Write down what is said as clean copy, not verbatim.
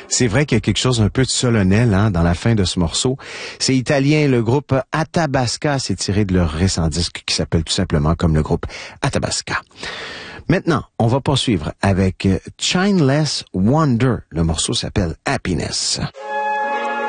C'est vrai qu'il y a quelque chose un peu de solennel dans la fin de ce morceau. C'est italien, le groupe Athabasca, c'est tiré de leur récent disque qui s'appelle tout simplement comme le groupe Athabasca. Maintenant, on va poursuivre avec Chineless Wonder. Le morceau s'appelle Happiness.